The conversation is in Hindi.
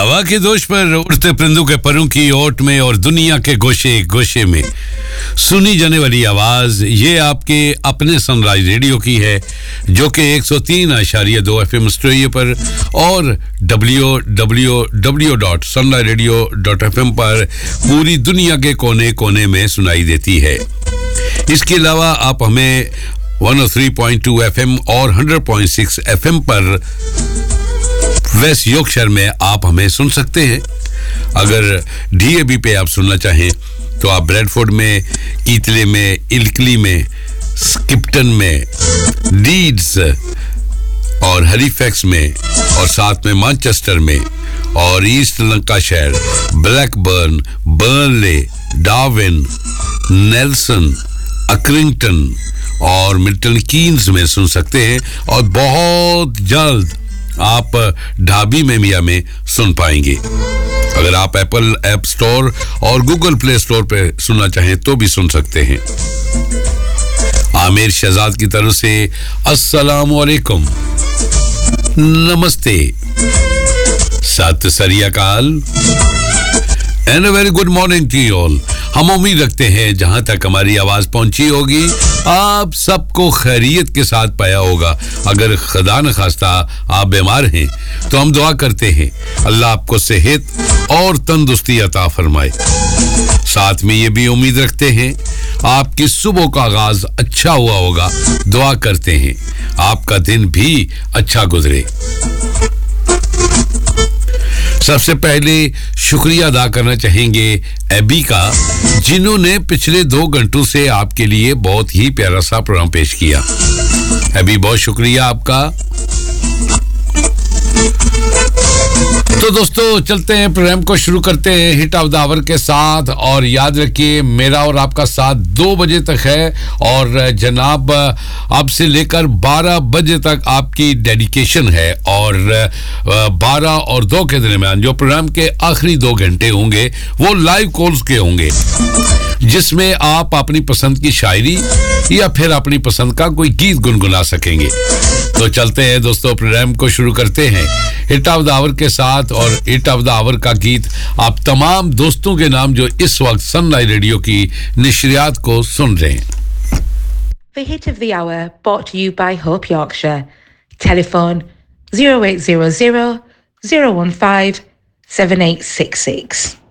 हवा के दोष पर उड़ते परिंदों के परों की ओट में और दुनिया के गोशे गोशे में सुनी जाने वाली आवाज ये आपके अपने सनराइज रेडियो की है, जो कि 103.2 FM स्टूडियो पर और www.sunriseradio.fm पर पूरी दुनिया के कोने कोने में सुनाई देती है। इसके अलावा आप हमें 103.2 FM और 100.6 FM पर वेस्ट यॉर्कशायर में आप हमें सुन सकते हैं। अगर डीएबी पे आप सुनना चाहें तो आप ब्रेडफोर्ड में, कीतले में, इल्कली में, स्किप्टन में, लीड्स और हैलिफैक्स में और साथ में मैनचेस्टर में और east Lancashire, Blackburn, Burnley, Darwin, Nelson, अक्रिंगटन और मिल्टन कीन्स में सुन सकते हैं। और बहुत जल्द आप ढाबी में मिया में सुन पाएंगे। अगर आप एप्पल ऐप स्टोर और गूगल प्ले स्टोर पे सुनना चाहें तो भी सुन सकते हैं। आमिर शहजाद की तरफ से अस्सलाम वालेकुम, नमस्ते, सत श्री अकाल and a very good morning to you all. हम उम्मीद रखते हैं जहां तक हमारी आवाज पहुंची होगी आप सबको खैरियत के साथ पाया होगा। अगर खुदा न खास्ता आप बीमार हैं तो हम दुआ करते हैं अल्लाह आपको सेहत और तंदुरुस्ती अता फरमाए। साथ में ये भी उम्मीद रखते हैं आपकी सुबह का आगाज अच्छा हुआ होगा। दुआ करते हैं आपका दिन भी अच्छा गुजरे। सबसे पहले शुक्रिया अदा करना चाहेंगे एबी का, जिन्होंने पिछले 2 घंटों से आपके लिए बहुत ही प्यारा सा प्रोग्राम पेश किया। एबी, बहुत शुक्रिया आपका। तो दोस्तों चलते हैं, प्रोग्राम को शुरू करते हैं हिट ऑफ द आवर के साथ। और याद रखिए मेरा और आपका साथ 2 बजे तक है और जनाब अब से लेकर 12 बजे तक आपकी डेडिकेशन है। और 12 और 2 के दरमियान जो प्रोग्राम के आखिरी 2 घंटे होंगे वो लाइव कॉल्स के होंगे, जिसमें आप अपनी पसंद की शायरी या फिर अपनी पसंद का कोई गीत गुनगुना सकेंगे। तो चलते हैं दोस्तों, प्रोग्राम को शुरू करते हैं हिट ऑफ द आवर के साथ। और हिट ऑफ द आवर का गीत आप तमाम दोस्तों के नाम जो इस वक्त सनराइज रेडियो की नशरियात को सुन रहे हैं। The hit of the hour brought to you by Hope Yorkshire. Telephone 0800 015 7866.